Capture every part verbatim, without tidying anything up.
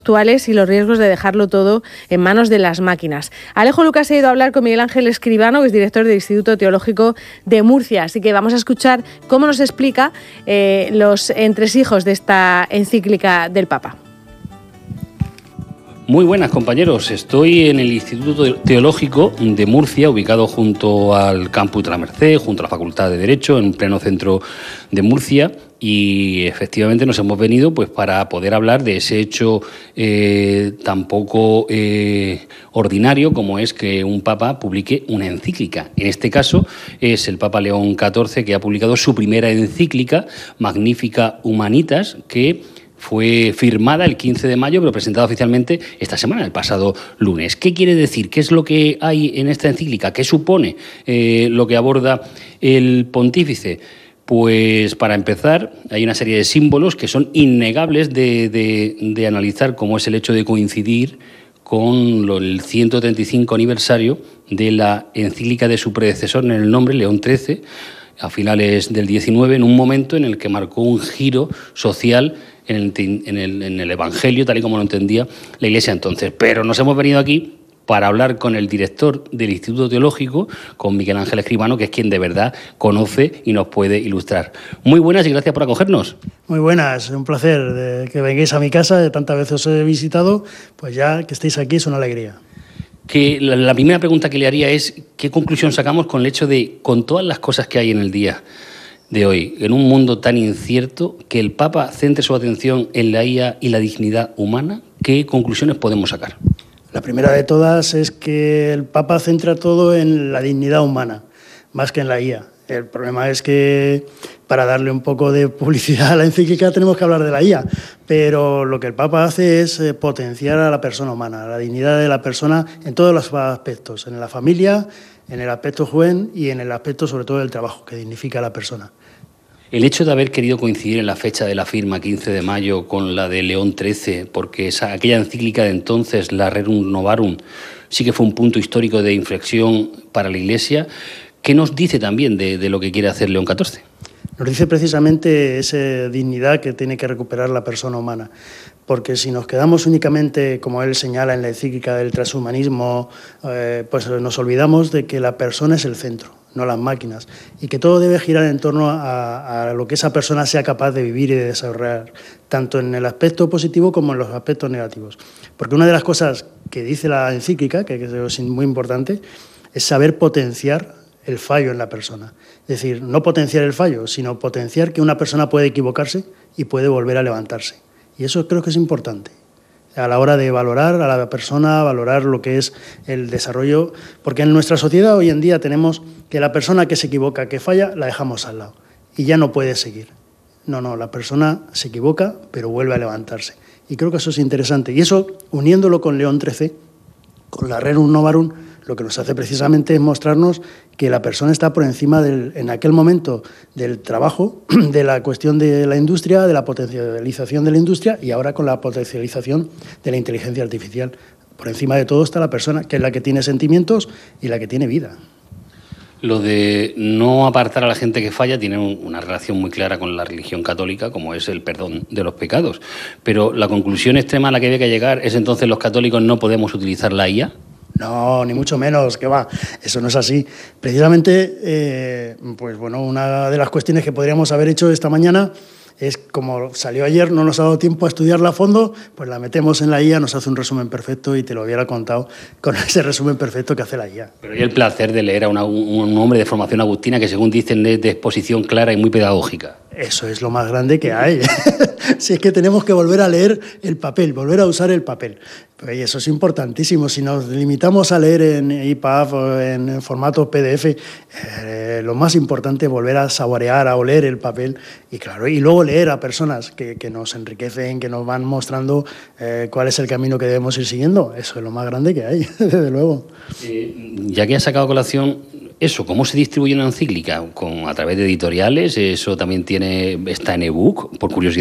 actuales y los riesgos de dejarlo todo en manos de las máquinas. Alejo Lucas ha ido a hablar con Miguel Ángel Escribano, que es director del Instituto Teológico de Murcia. Así que vamos a escuchar cómo nos explica eh, los entresijos de esta encíclica del Papa. Muy buenas, compañeros. Estoy en el Instituto Teológico de Murcia, ubicado junto al Campus de la Merced, junto a la Facultad de Derecho, en pleno centro de Murcia. Y efectivamente nos hemos venido pues para poder hablar de ese hecho eh, tan poco eh, ordinario como es que un papa publique una encíclica. En este caso es el Papa León catorce, que ha publicado su primera encíclica, Magnificat Humanitas, que fue firmada el quince de mayo, pero presentada oficialmente esta semana, el pasado lunes. ¿Qué quiere decir? ¿Qué es lo que hay en esta encíclica? ¿Qué supone eh, lo que aborda el pontífice? Pues para empezar, hay una serie de símbolos que son innegables de, de, de analizar, como es el hecho de coincidir con lo, el ciento treinta y cinco aniversario de la encíclica de su predecesor en el nombre, León trece, a finales del diecinueve, en un momento en el que marcó un giro social en el, en el, en el Evangelio, tal y como lo entendía la Iglesia entonces. Pero nos hemos venido aquí para hablar con el director del Instituto Teológico, con Miguel Ángel Escribano, que es quien de verdad conoce y nos puede ilustrar. Muy buenas y gracias por acogernos. Muy buenas, un placer de que vengáis a mi casa, de tantas veces os he visitado, pues ya que estéis aquí es una alegría. Que la, la primera pregunta que le haría es, ¿qué conclusión sacamos con el hecho de, con todas las cosas que hay en el día de hoy, en un mundo tan incierto, que el Papa centre su atención en la I A y la dignidad humana? ¿Qué conclusiones podemos sacar? La primera de todas es que el Papa centra todo en la dignidad humana, más que en la I A. El problema es que para darle un poco de publicidad a la encíclica tenemos que hablar de la I A, pero lo que el Papa hace es potenciar a la persona humana, la dignidad de la persona en todos los aspectos, en la familia, en el aspecto joven y en el aspecto sobre todo del trabajo, que dignifica a la persona. El hecho de haber querido coincidir en la fecha de la firma, quince de mayo, con la de León trece, porque esa, aquella encíclica de entonces, la Rerum Novarum, sí que fue un punto histórico de inflexión para la Iglesia, ¿qué nos dice también de, de lo que quiere hacer León catorce? Nos dice precisamente esa dignidad que tiene que recuperar la persona humana, porque si nos quedamos únicamente, como él señala en la encíclica del transhumanismo, eh, pues nos olvidamos de que la persona es el centro, no las máquinas, y que todo debe girar en torno a, a lo que esa persona sea capaz de vivir y de desarrollar, tanto en el aspecto positivo como en los aspectos negativos. Porque una de las cosas que dice la encíclica, que es muy importante, es saber potenciar el fallo en la persona. Es decir, no potenciar el fallo, sino potenciar que una persona puede equivocarse y puede volver a levantarse. Y eso creo que es importante a la hora de valorar a la persona, valorar lo que es el desarrollo, porque en nuestra sociedad hoy en día tenemos que la persona que se equivoca, que falla, la dejamos al lado y ya no puede seguir. No, no, la persona se equivoca, pero vuelve a levantarse. Y creo que eso es interesante. Y eso, uniéndolo con León trece, con la Rerum Novarum, lo que nos hace precisamente es mostrarnos que la persona está por encima, del, en aquel momento, del trabajo, de la cuestión de la industria, de la potencialización de la industria y ahora con la potencialización de la inteligencia artificial. Por encima de todo está la persona, que es la que tiene sentimientos y la que tiene vida. Lo de no apartar a la gente que falla tiene una relación muy clara con la religión católica, como es el perdón de los pecados. Pero la conclusión extrema a la que había que llegar es entonces los católicos no podemos utilizar la I A. No, ni mucho menos, que va, eso no es así. Precisamente, eh, pues bueno, una de las cuestiones que podríamos haber hecho esta mañana es, como salió ayer, no nos ha dado tiempo a estudiarla a fondo, pues la metemos en la I A, nos hace un resumen perfecto y te lo hubiera contado con ese resumen perfecto que hace la I A. Pero hay el placer de leer a una, un hombre de formación agustina que, según dicen, es de exposición clara y muy pedagógica. Eso es lo más grande que hay. Si es que tenemos que volver a leer el papel, volver a usar el papel. Pues eso es importantísimo. Si nos limitamos a leer en I P A F o en formato P D F, eh, lo más importante es volver a saborear, a oler el papel y claro, y luego leer a personas que, que nos enriquecen, que nos van mostrando eh, cuál es el camino que debemos ir siguiendo. Eso es lo más grande que hay, desde luego. Eh, ya que has sacado a colación eso, ¿cómo se distribuye una encíclica? ¿Con, a través de editoriales? ¿Eso también tiene está en ebook, por curiosidad?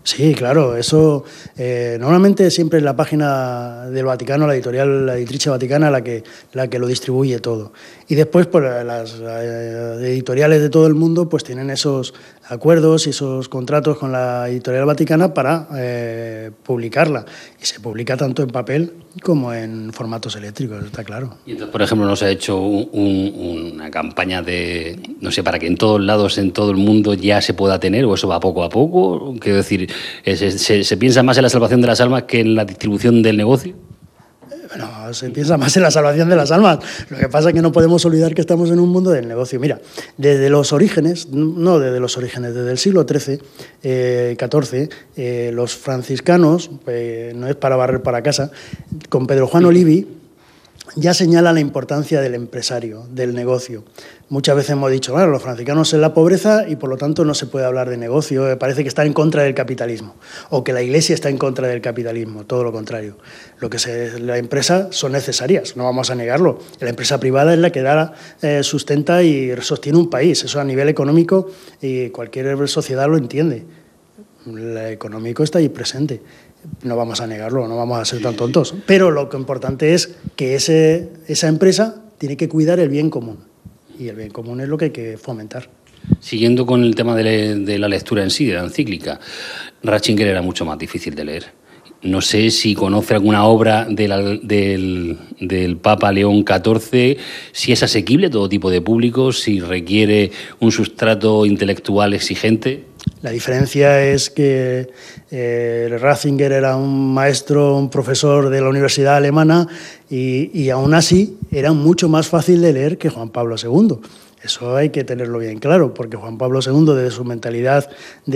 Sí, claro, eso eh, normalmente siempre es la página del Vaticano, la editorial, la Editrice Vaticana, la que, la que lo distribuye todo. Y después, pues las eh, editoriales de todo el mundo pues tienen esos acuerdos y esos contratos con la Editorial Vaticana para eh, publicarla. Y se publica tanto en papel como en formatos eléctricos, está claro. Y entonces, por ejemplo, ¿no se ha hecho un, un, una campaña de, no sé, para que en todos lados, en todo el mundo ya se pueda tener, o eso va poco a poco? Quiero decir, ¿se, se, se piensa más en la salvación de las almas que en la distribución del negocio? Bueno, se piensa más en la salvación de las almas. Lo que pasa es que no podemos olvidar que estamos en un mundo del negocio. Mira, desde los orígenes, no desde los orígenes, desde el siglo trece, eh, catorce, eh, los franciscanos, eh, no es para barrer para casa, con Pedro Juan Olivi, ya señala la importancia del empresario, del negocio. Muchas veces hemos dicho, bueno, los franciscanos en la pobreza y por lo tanto no se puede hablar de negocio, parece que está en contra del capitalismo o que la Iglesia está en contra del capitalismo, todo lo contrario. Lo que se, la empresa son necesarias, no vamos a negarlo. La empresa privada es la que da, eh, sustenta y sostiene un país, eso a nivel económico y cualquier sociedad lo entiende. El económico está ahí presente. No vamos a negarlo, no vamos a ser tan tontos. Pero lo que importante es que ese, esa empresa tiene que cuidar el bien común. Y el bien común es lo que hay que fomentar. Siguiendo con el tema de, le, de la lectura en sí, de la encíclica, Ratzinger era mucho más difícil de leer. No sé si conoce alguna obra de la, del, del Papa León catorce, si es asequible a todo tipo de público, si requiere un sustrato intelectual exigente. La diferencia es que eh, Ratzinger era un maestro, un profesor de la universidad alemana y, y aún así era mucho más fácil de leer que Juan Pablo segundo. Eso hay que tenerlo bien claro, porque Juan Pablo segundo, desde su mentalidad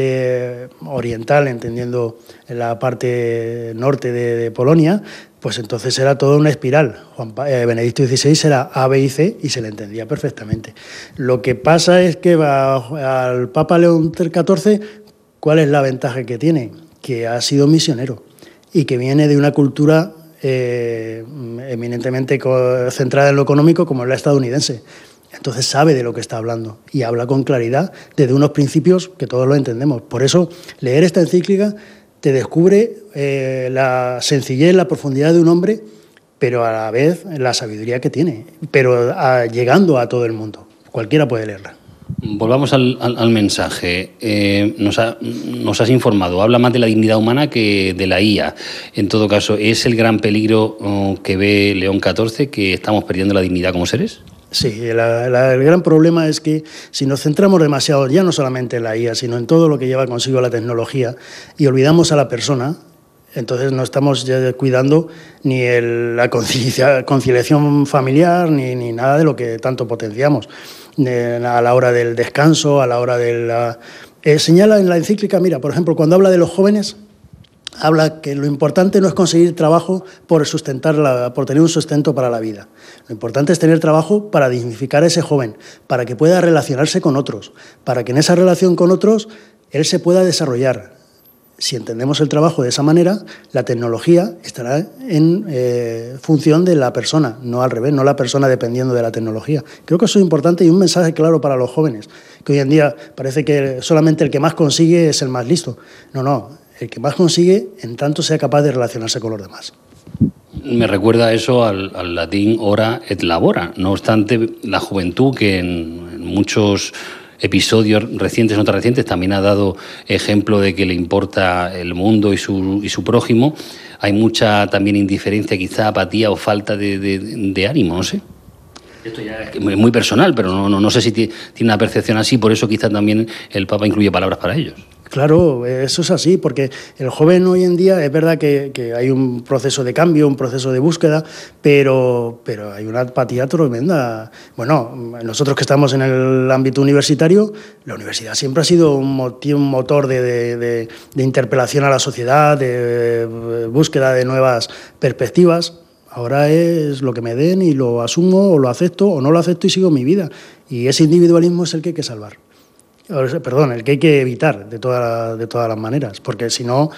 de oriental, entendiendo la parte norte de, de Polonia, pues entonces era toda una espiral. Juan, eh, Benedicto dieciséis era A, B y C y se le entendía perfectamente. Lo que pasa es que va, al Papa León catorce, ¿cuál es la ventaja que tiene? Que ha sido misionero y que viene de una cultura eh, eminentemente centrada en lo económico como es la estadounidense. Entonces sabe de lo que está hablando y habla con claridad desde unos principios que todos lo entendemos. Por eso, leer esta encíclica te descubre eh, la sencillez, la profundidad de un hombre, pero a la vez la sabiduría que tiene, pero a, llegando a todo el mundo. Cualquiera puede leerla. Volvamos al, al, al mensaje. Eh, nos, ha, nos has informado, habla más de la dignidad humana que de la I A. En todo caso, ¿es el gran peligro oh, que ve León catorce, que estamos perdiendo la dignidad como seres? Sí, la, la, el gran problema es que si nos centramos demasiado, ya no solamente en la I A, sino en todo lo que lleva consigo la tecnología, y olvidamos a la persona, entonces no estamos ya cuidando ni el, la conciliación familiar, ni, ni nada de lo que tanto potenciamos, de, a la hora del descanso, a la hora de la... Eh, señala en la encíclica, mira, por ejemplo, cuando habla de los jóvenes, habla que lo importante no es conseguir trabajo por sustentar la, por tener un sustento para la vida. Lo importante es tener trabajo para dignificar a ese joven, para que pueda relacionarse con otros, para que en esa relación con otros él se pueda desarrollar. Si entendemos el trabajo de esa manera, la tecnología estará en eh, función de la persona, no al revés, no la persona dependiendo de la tecnología. Creo que eso es importante y un mensaje claro para los jóvenes, que hoy en día parece que solamente el que más consigue es el más listo. No, no. El que más consigue, en tanto sea capaz de relacionarse con los demás. Me recuerda eso al, al latín ora et labora. No obstante, la juventud, que en, en muchos episodios recientes, no tan recientes, también ha dado ejemplo de que le importa el mundo y su, y su prójimo, hay mucha también indiferencia, quizá apatía o falta de, de, de ánimo, no sé. Esto ya es muy personal, pero no, no, no sé si tiene una percepción así, por eso quizá también el Papa incluye palabras para ellos. Claro, eso es así, porque el joven hoy en día es verdad que, que hay un proceso de cambio, un proceso de búsqueda, pero, pero hay una apatía tremenda. Bueno, nosotros que estamos en el ámbito universitario, la universidad siempre ha sido un, motivo, un motor de, de, de, de interpelación a la sociedad, de búsqueda de nuevas perspectivas. Ahora es lo que me den y lo asumo o lo acepto o no lo acepto y sigo mi vida. Y ese individualismo es el que hay que salvar. Perdón, el que hay que evitar de, toda, de todas las maneras, porque si no,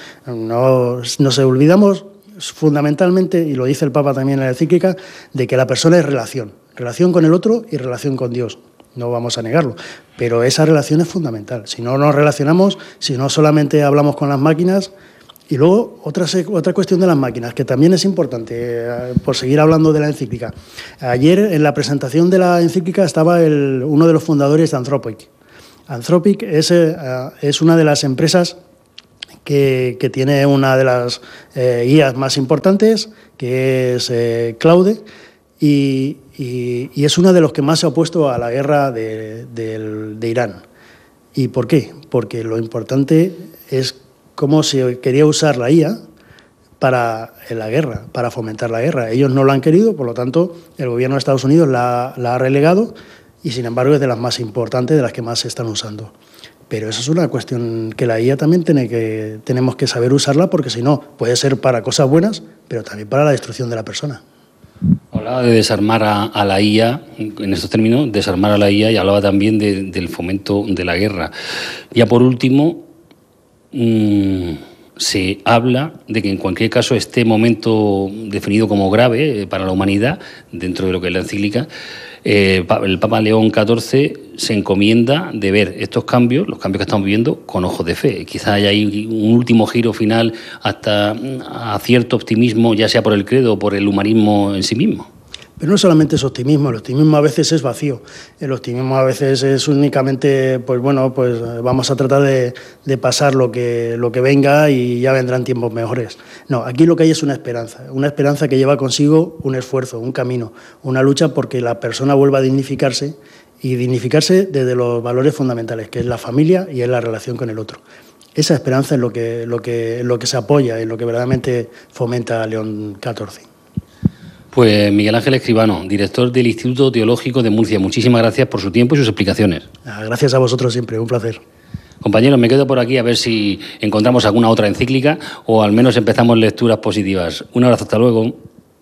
no nos olvidamos fundamentalmente, y lo dice el Papa también en la encíclica, de que la persona es relación, relación con el otro y relación con Dios. no vamos a negarlo, pero esa relación es fundamental. Si no nos relacionamos, si no solamente hablamos con las máquinas. Y luego otra, otra cuestión de las máquinas, que también es importante, eh, por seguir hablando de la encíclica. Ayer en la presentación de la encíclica estaba el, uno de los fundadores de Anthropic. Anthropic es, eh, es una de las empresas que, que tiene una de las eh, I As más importantes, que es eh, Claude, y, y, y es uno de los que más se ha opuesto a la guerra de, de, de Irán. ¿Y por qué? Porque lo importante es cómo se quería usar la I A para la guerra, para fomentar la guerra. Ellos no lo han querido, por lo tanto, el gobierno de Estados Unidos la, la ha relegado y, sin embargo, es de las más importantes, de las que más se están usando. Pero eso es una cuestión que la I A también tiene que, tenemos que saber usarla, porque si no, puede ser para cosas buenas, pero también para la destrucción de la persona. Hablaba de desarmar a, a la I A, en estos términos, desarmar a la I A, y hablaba también de, del fomento de la guerra. Ya por último, mmm, se habla de que en cualquier caso este momento definido como grave para la humanidad, dentro de lo que es la encíclica, eh, el Papa León catorce se encomienda de ver estos cambios, los cambios que estamos viviendo, con ojos de fe. Quizá haya ahí un último giro final hasta a cierto optimismo, ya sea por el credo o por el humanismo en sí mismo. Pero no solamente es optimismo, el optimismo a veces es vacío. El optimismo a veces es únicamente, pues bueno, pues vamos a tratar de, de pasar lo que, lo que venga y ya vendrán tiempos mejores. No, aquí lo que hay es una esperanza, una esperanza que lleva consigo un esfuerzo, un camino, una lucha porque la persona vuelva a dignificarse y dignificarse desde los valores fundamentales, que es la familia y es la relación con el otro. Esa esperanza es lo que, lo que, lo que se apoya, es lo que verdaderamente fomenta León catorce. Pues Miguel Ángel Escribano, director del Instituto Teológico de Murcia, muchísimas gracias por su tiempo y sus explicaciones. Gracias a vosotros siempre, un placer. Compañeros, me quedo por aquí a ver si encontramos alguna otra encíclica o al menos empezamos lecturas positivas. Un abrazo, hasta luego.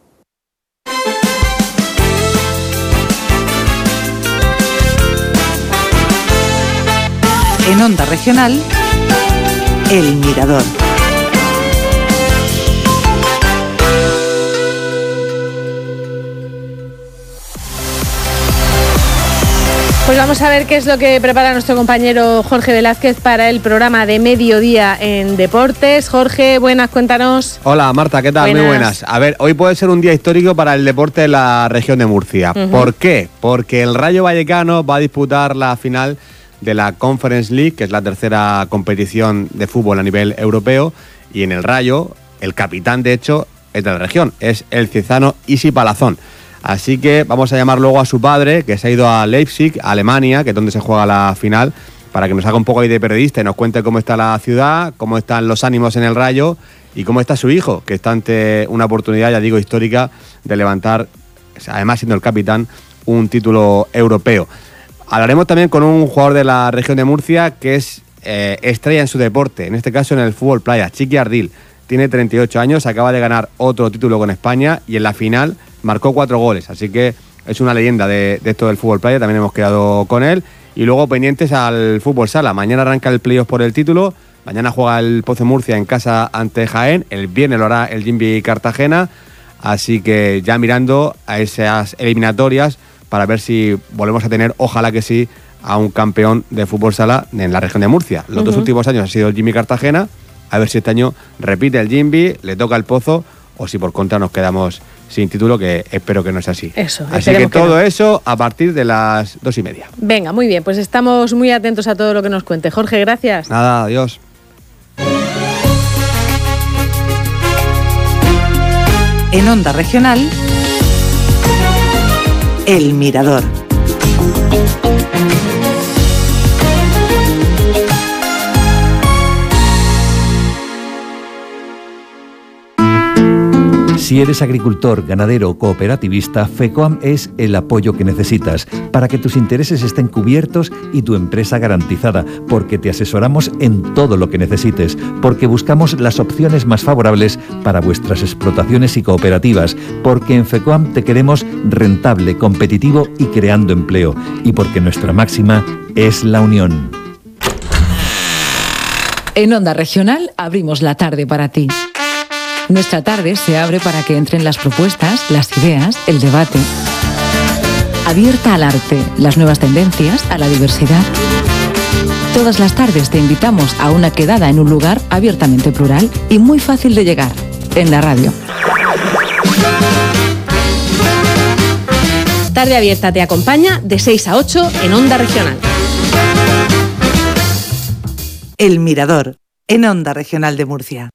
En Onda Regional, El Mirador. Pues vamos a ver qué es lo que prepara nuestro compañero Jorge Velázquez para el programa de mediodía en Deportes. Jorge, buenas, cuéntanos. Hola Marta, ¿qué tal? Buenas. Muy buenas. A ver, hoy puede ser un día histórico para el deporte de la región de Murcia. Uh-huh. ¿Por qué? Porque el Rayo Vallecano va a disputar la final de la Conference League, que es la tercera competición de fútbol a nivel europeo, y en el Rayo, el capitán de hecho es de la región, es el ciezano Isi Palazón. Así que vamos a llamar luego a su padre, que se ha ido a Leipzig, a Alemania, que es donde se juega la final, para que nos haga un poco ahí de periodista y nos cuente cómo está la ciudad, cómo están los ánimos en el Rayo y cómo está su hijo, que está ante una oportunidad, ya digo, histórica de levantar, además siendo el capitán, un título europeo. Hablaremos también con un jugador de la región de Murcia que es eh, estrella en su deporte, en este caso en el fútbol playa, Chiqui Ardil. Tiene treinta y ocho años, acaba de ganar otro título con España y en la final marcó cuatro goles, así que es una leyenda de, de esto del fútbol playa, también hemos quedado con él. Y luego pendientes al fútbol sala, mañana arranca el playoff por el título, mañana juega el Pozo Murcia en casa ante Jaén, el viernes lo hará el Jimby Cartagena, así que ya mirando a esas eliminatorias para ver si volvemos a tener, ojalá que sí, a un campeón de fútbol sala en la región de Murcia. Los uh-huh. dos últimos años ha sido el Jimby Cartagena, a ver si este año repite el Jimby, le toca el Pozo, o si por contra nos quedamos sin título, que espero que no sea así. Eso, así que todo que no. eso a partir de las dos y media. Venga, muy bien, pues estamos muy atentos a todo lo que nos cuente. Jorge, gracias. Nada, adiós. En Onda Regional, El Mirador. Si eres agricultor, ganadero o cooperativista, FECOAM es el apoyo que necesitas para que tus intereses estén cubiertos y tu empresa garantizada, porque te asesoramos en todo lo que necesites, porque buscamos las opciones más favorables para vuestras explotaciones y cooperativas, porque en FECOAM te queremos rentable, competitivo y creando empleo, y porque nuestra máxima es la unión. En Onda Regional abrimos la tarde para ti. Nuestra tarde se abre para que entren las propuestas, las ideas, el debate. abierta al arte, las nuevas tendencias, a la diversidad. Todas las tardes te invitamos a una quedada en un lugar abiertamente plural y muy fácil de llegar, en la radio. Tarde Abierta te acompaña de seis a ocho en Onda Regional. El Mirador, en Onda Regional de Murcia.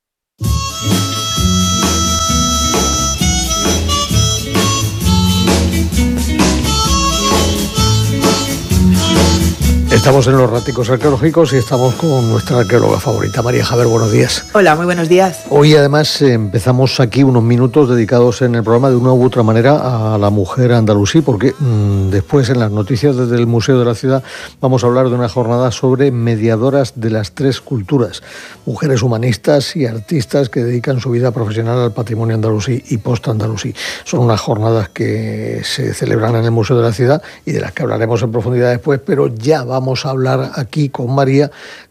Estamos en los Ráticos Arqueológicos y estamos con nuestra arqueóloga favorita, María Javer. Buenos días. Hola, muy buenos días. Hoy además empezamos aquí unos minutos dedicados en el programa de una u otra manera a la mujer andalusí, porque mmm, después en las noticias desde el Museo de la Ciudad vamos a hablar de una jornada sobre mediadoras de las tres culturas, mujeres humanistas y artistas que dedican su vida profesional al patrimonio andalusí y post-andalusí. Son unas jornadas que se celebran en el Museo de la Ciudad y de las que hablaremos en profundidad después, pero ya vamos Vamos a hablar aquí con María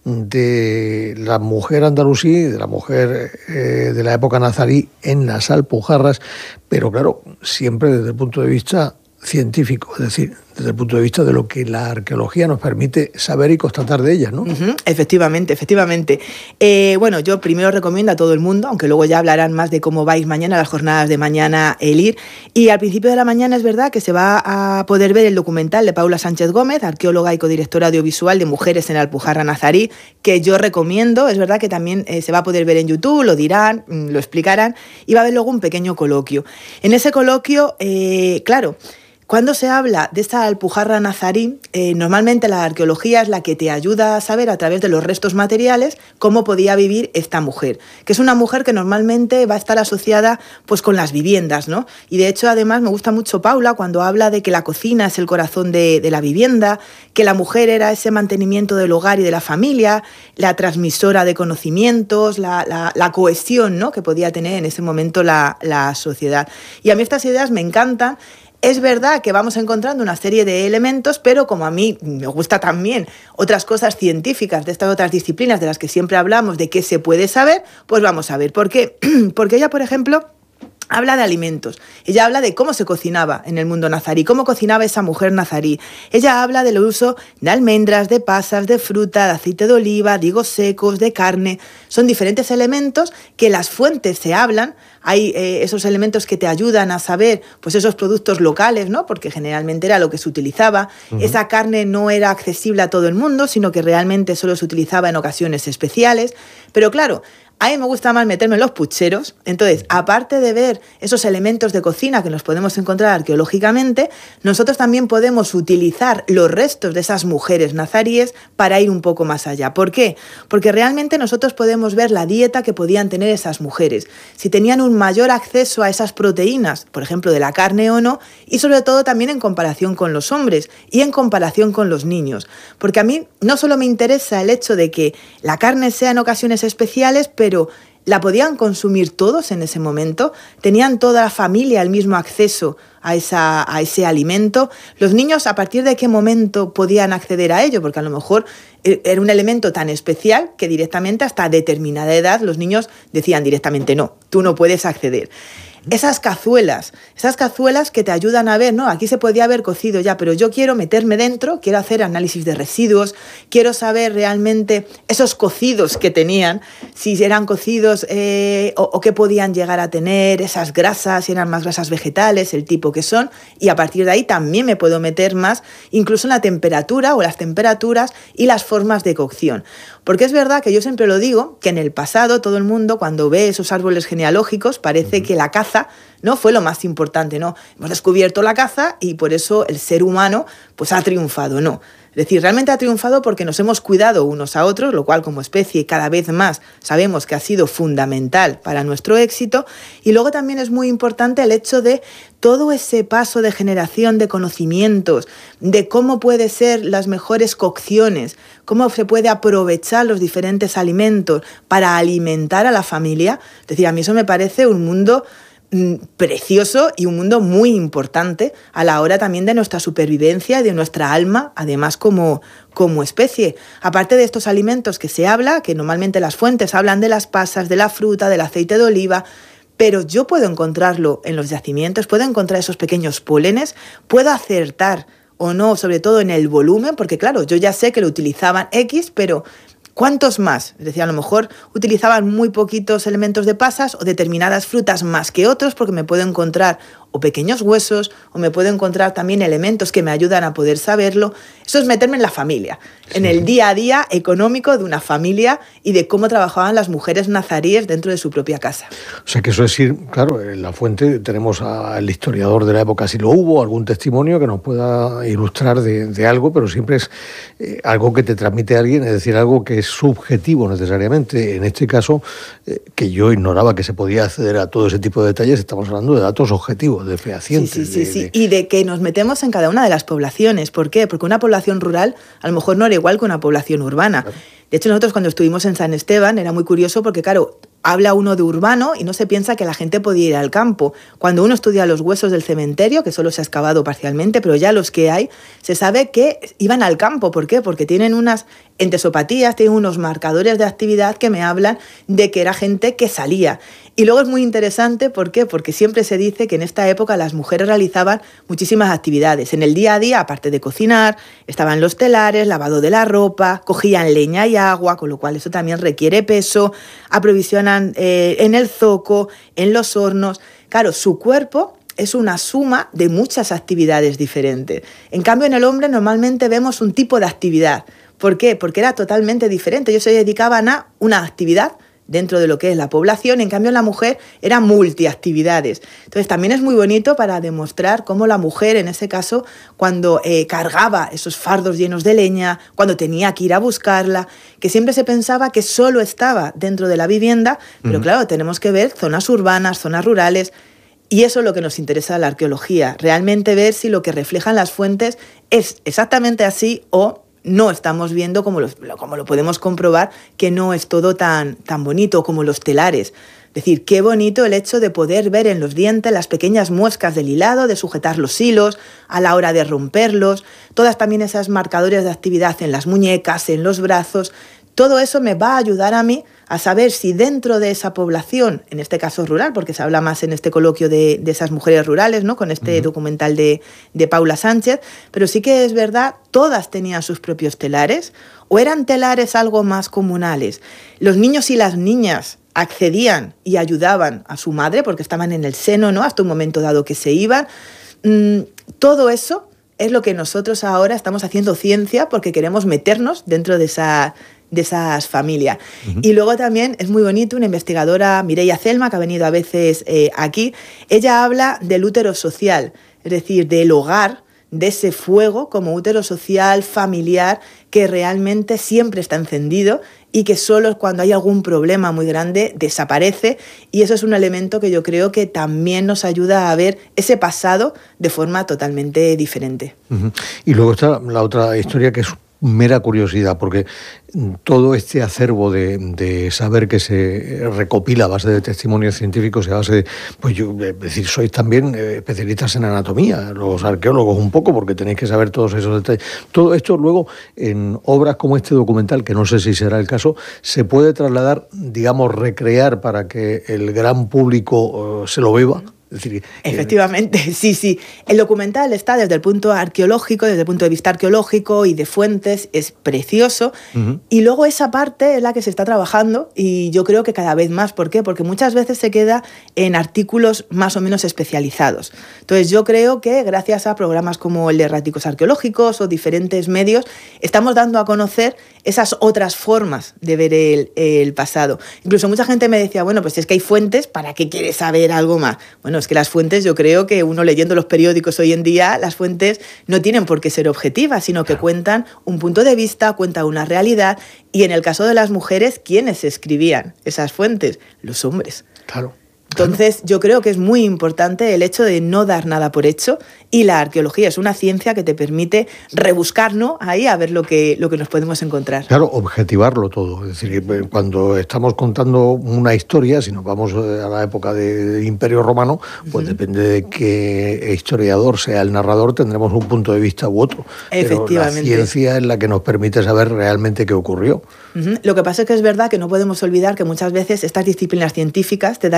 de la mujer andalusí, de la mujer eh, de la época nazarí en las Alpujarras, pero claro, siempre desde el punto de vista científico, es decir, desde el punto de vista de lo que la arqueología nos permite saber y constatar de ellas, ¿no? Uh-huh, efectivamente, efectivamente. Eh, bueno, yo primero recomiendo a todo el mundo, aunque luego ya hablarán más de cómo vais mañana, las jornadas de mañana, el ir. Y al principio de la mañana es verdad que se va a poder ver el documental de Paula Sánchez Gómez, arqueóloga y codirectora audiovisual de Mujeres en la Alpujarra Nazarí, que yo recomiendo. Es verdad que también eh, se va a poder ver en YouTube, lo dirán, lo explicarán, y va a haber luego un pequeño coloquio. En ese coloquio, eh, claro, cuando se habla de esta Alpujarra nazarí, eh, normalmente la arqueología es la que te ayuda a saber a través de los restos materiales cómo podía vivir esta mujer, que es una mujer que normalmente va a estar asociada pues con las viviendas, ¿no? Y de hecho además me gusta mucho Paula cuando habla de que la cocina es el corazón de, de la vivienda, que la mujer era ese mantenimiento del hogar y de la familia, la transmisora de conocimientos, la, la, la cohesión, ¿no?, que podía tener en ese momento la, la sociedad. Y a mí estas ideas me encantan. Es verdad que vamos encontrando una serie de elementos, pero como a mí me gusta también otras cosas científicas de estas otras disciplinas de las que siempre hablamos, de qué se puede saber, pues vamos a ver. ¿Por qué? Porque ella, por ejemplo, habla de alimentos. Ella habla de cómo se cocinaba en el mundo nazarí, cómo cocinaba esa mujer nazarí. Ella habla del uso de almendras, de pasas, de fruta, de aceite de oliva, de higos secos, de carne. Son diferentes elementos que las fuentes se hablan. Hay eh, esos elementos que te ayudan a saber pues esos productos locales, ¿no?, porque generalmente era lo que se utilizaba. Uh-huh. Esa carne no era accesible a todo el mundo, sino que realmente solo se utilizaba en ocasiones especiales. Pero claro, a mí me gusta más meterme en los pucheros. Entonces, aparte de ver esos elementos de cocina que nos podemos encontrar arqueológicamente, nosotros también podemos utilizar los restos de esas mujeres nazaríes para ir un poco más allá. ¿Por qué? Porque realmente nosotros podemos ver la dieta que podían tener esas mujeres, si tenían un mayor acceso a esas proteínas, por ejemplo, de la carne o no, y sobre todo también en comparación con los hombres y en comparación con los niños. Porque a mí no solo me interesa el hecho de que la carne sea en ocasiones especiales, pero pero ¿la podían consumir todos en ese momento? ¿Tenían toda la familia el mismo acceso a, esa, a ese alimento? ¿Los niños a partir de qué momento podían acceder a ello? Porque a lo mejor era un elemento tan especial que directamente hasta determinada edad los niños decían directamente no, tú no puedes acceder. Esas cazuelas, esas cazuelas que te ayudan a ver, no, aquí se podía haber cocido ya, pero yo quiero meterme dentro, quiero hacer análisis de residuos, quiero saber realmente esos cocidos que tenían, si eran cocidos eh, o, o qué podían llegar a tener, esas grasas, si eran más grasas vegetales, el tipo que son, y a partir de ahí también me puedo meter más, incluso en la temperatura o las temperaturas y las formas de cocción. Porque es verdad que yo siempre lo digo, que en el pasado todo el mundo cuando ve esos árboles genealógicos parece que la caza no fue lo más importante, ¿no? Hemos descubierto la caza y por eso el ser humano pues ha triunfado, no. Es decir, realmente ha triunfado porque nos hemos cuidado unos a otros, lo cual como especie cada vez más sabemos que ha sido fundamental para nuestro éxito. Y luego también es muy importante el hecho de todo ese paso de generación de conocimientos, de cómo pueden ser las mejores cocciones, cómo se puede aprovechar los diferentes alimentos para alimentar a la familia. Es decir, a mí eso me parece un mundo precioso y un mundo muy importante a la hora también de nuestra supervivencia y de nuestra alma, además como, como especie. Aparte de estos alimentos que se habla, que normalmente las fuentes hablan de las pasas, de la fruta, del aceite de oliva, pero yo puedo encontrarlo en los yacimientos, puedo encontrar esos pequeños pólenes, puedo acertar o no, sobre todo en el volumen, porque claro, yo ya sé que lo utilizaban X, pero ¿cuántos más? Es decir, a lo mejor utilizaban muy poquitos elementos de pasas o determinadas frutas más que otros, porque me puedo encontrar o pequeños huesos, o me puedo encontrar también elementos que me ayudan a poder saberlo. Eso es meterme en la familia, sí. en el día a día económico de una familia y de cómo trabajaban las mujeres nazaríes dentro de su propia casa. O sea que eso es ir, claro, en la fuente tenemos al historiador de la época, si lo hubo, algún testimonio que nos pueda ilustrar de, de algo, pero siempre es eh, algo que te transmite alguien, es decir, algo que es subjetivo necesariamente. En este caso, eh, que yo ignoraba que se podía acceder a todo ese tipo de detalles, estamos hablando de datos objetivos, de fehacientes. Sí, sí, sí, de, sí. De... Y de que nos metemos en cada una de las poblaciones. ¿Por qué? Porque una población rural a lo mejor no era igual que una población urbana. Claro. De hecho, nosotros cuando estuvimos en San Esteban era muy curioso porque, claro, habla uno de urbano y no se piensa que la gente podía ir al campo. Cuando uno estudia los huesos del cementerio, que solo se ha excavado parcialmente, pero ya los que hay, se sabe que iban al campo. ¿Por qué? Porque tienen unas entesopatías, tienen unos marcadores de actividad que me hablan de que era gente que salía. Y luego es muy interesante, ¿por qué? Porque siempre se dice que en esta época las mujeres realizaban muchísimas actividades. En el día a día, aparte de cocinar, estaban los telares, lavado de la ropa, cogían leña y agua, con lo cual eso también requiere peso, aprovisionan eh, en el zoco, en los hornos. Claro, su cuerpo es una suma de muchas actividades diferentes. En cambio, en el hombre normalmente vemos un tipo de actividad. ¿Por qué? Porque era totalmente diferente. Ellos se dedicaban a una actividad dentro de lo que es la población, en cambio la mujer era multiactividades. Entonces también es muy bonito para demostrar cómo la mujer, en ese caso, cuando eh, cargaba esos fardos llenos de leña, cuando tenía que ir a buscarla, que siempre se pensaba que solo estaba dentro de la vivienda, pero uh-huh. claro, tenemos que ver zonas urbanas, zonas rurales, y eso es lo que nos interesa de la arqueología, realmente ver si lo que reflejan las fuentes es exactamente así o no estamos viendo, como lo, como lo podemos comprobar, que no es todo tan, tan bonito como los telares. Es decir, qué bonito el hecho de poder ver en los dientes las pequeñas muescas del hilado, de sujetar los hilos a la hora de romperlos, todas también esas marcadores de actividad en las muñecas, en los brazos. Todo eso me va a ayudar a mí a saber si dentro de esa población, en este caso rural, porque se habla más en este coloquio de, de esas mujeres rurales, ¿no? Con este uh-huh. documental de, de Paula Sánchez, pero sí que es verdad, todas tenían sus propios telares, o eran telares algo más comunales. Los niños y las niñas accedían y ayudaban a su madre, porque estaban en el seno, ¿no? Hasta un momento dado que se iban. Mm, todo eso es lo que nosotros ahora estamos haciendo ciencia, porque queremos meternos dentro de esa... de esas familias. Uh-huh. Y luego también es muy bonito, una investigadora, Mireia Celma, que ha venido a veces eh, aquí, ella habla del útero social, es decir, del hogar, de ese fuego como útero social, familiar, que realmente siempre está encendido y que solo cuando hay algún problema muy grande desaparece, y eso es un elemento que yo creo que también nos ayuda a ver ese pasado de forma totalmente diferente. Uh-huh. Y luego está la otra historia, que es mera curiosidad, porque todo este acervo de, de saber que se recopila a base de testimonios científicos y a base de, pues yo, es decir, sois también especialistas en anatomía, los arqueólogos un poco, porque tenéis que saber todos esos detalles. Todo esto luego, en obras como este documental, que no sé si será el caso, se puede trasladar, digamos, recrear para que el gran público uh, se lo beba. Es decir, efectivamente, eh... sí, sí. El documental está desde el punto arqueológico, desde el punto de vista arqueológico y de fuentes, es precioso. Uh-huh. Y luego esa parte es la que se está trabajando, y yo creo que cada vez más. ¿Por qué? Porque muchas veces se queda en artículos más o menos especializados. Entonces yo creo que gracias a programas como el de Erráticos Arqueológicos o diferentes medios, estamos dando a conocer esas otras formas de ver el, el pasado. Incluso mucha gente me decía, bueno, pues es que hay fuentes, ¿para qué quieres saber algo más? Bueno, es que las fuentes, yo creo que uno leyendo los periódicos hoy en día, las fuentes no tienen por qué ser objetivas, sino que cuentan un punto de vista, cuentan una realidad, y en el caso de las mujeres, ¿quiénes escribían esas fuentes? Los hombres. Claro. Entonces, yo creo que es muy importante el hecho de no dar nada por hecho, y la arqueología es una ciencia que te permite rebuscar, ¿no? Ahí a ver lo que, lo que nos podemos encontrar. Claro, objetivarlo todo. Es decir, cuando estamos contando una historia, si nos vamos a la época del Imperio Romano, pues uh-huh. depende de qué historiador sea el narrador, tendremos un punto de vista u otro. Efectivamente. Pero la ciencia es la que nos permite saber realmente qué ocurrió. Uh-huh. Lo que pasa es que es verdad que no podemos olvidar que muchas veces estas disciplinas científicas te dan informes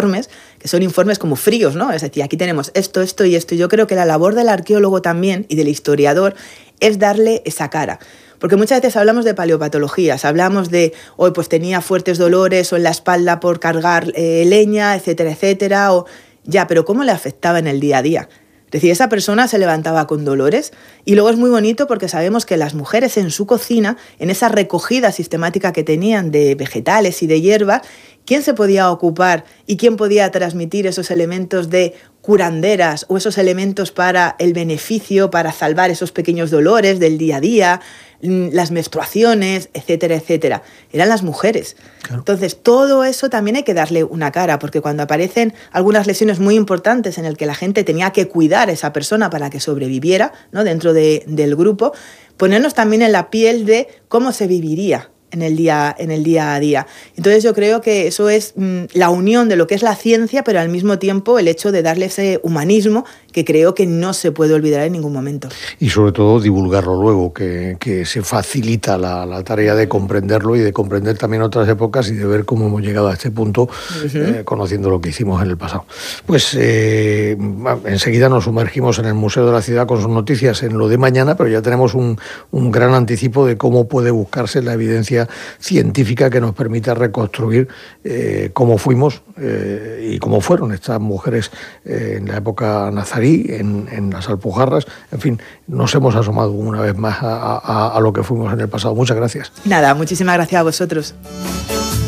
informes, que son informes como fríos, ¿no? Es decir, aquí tenemos esto, esto y esto. Y yo creo que la labor del arqueólogo también y del historiador es darle esa cara. Porque muchas veces hablamos de paleopatologías, hablamos de, hoy pues tenía fuertes dolores o en la espalda por cargar eh, leña, etcétera, etcétera, o ya, pero ¿cómo le afectaba en el día a día? Es decir, esa persona se levantaba con dolores y luego es muy bonito porque sabemos que las mujeres en su cocina, en esa recogida sistemática que tenían de vegetales y de hierbas, ¿quién se podía ocupar y quién podía transmitir esos elementos de curanderas o esos elementos para el beneficio, para salvar esos pequeños dolores del día a día, las menstruaciones, etcétera, etcétera? Eran las mujeres. Claro. Entonces, todo eso también hay que darle una cara, porque cuando aparecen algunas lesiones muy importantes en el que la gente tenía que cuidar a esa persona para que sobreviviera, ¿no?, dentro de, del grupo, ponernos también en la piel de cómo se viviría en el día, en el día a día. Entonces yo creo que eso es mmm, la unión de lo que es la ciencia, pero al mismo tiempo el hecho de darle ese humanismo que creo que no se puede olvidar en ningún momento. Y sobre todo divulgarlo luego, que, que se facilita la, la tarea de comprenderlo y de comprender también otras épocas y de ver cómo hemos llegado a este punto, uh-huh. eh, conociendo lo que hicimos en el pasado. Pues eh, enseguida nos sumergimos en el Museo de la Ciudad con sus noticias en lo de mañana, pero ya tenemos un, un gran anticipo de cómo puede buscarse la evidencia científica que nos permita reconstruir eh, cómo fuimos eh, y cómo fueron estas mujeres eh, en la época nazarí, en, en las Alpujarras. En fin, nos hemos asomado una vez más a, a, a lo que fuimos en el pasado. Muchas gracias. Nada, muchísimas gracias a vosotros.